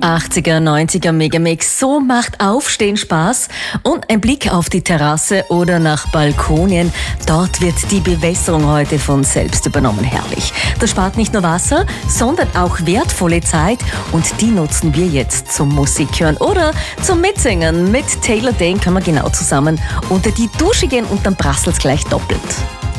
80er, 90er Megamix, so macht Aufstehen Spaß und ein Blick auf die Terrasse oder nach Balkonien. Dort wird die Bewässerung heute von selbst übernommen. Herrlich. Das spart nicht nur Wasser, sondern auch wertvolle Zeit und die nutzen wir jetzt zum Musik hören oder zum Mitsingen. Mit Taylor Dayne kann man genau zusammen unter die Dusche gehen und dann prasselt's gleich doppelt.